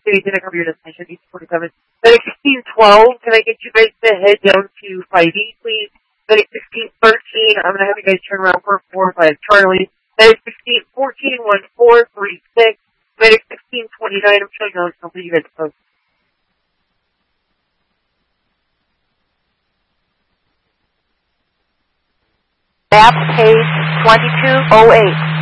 stage and I cover your destination, 1847. Medic 1612, can I get you guys to head down to 5E, please? Medic 1613, I'm going to have you guys turn around for 45 Charlie. Medic 1614, 1436. Medic 1629, I'm showing you how you guys post. Map page 2208.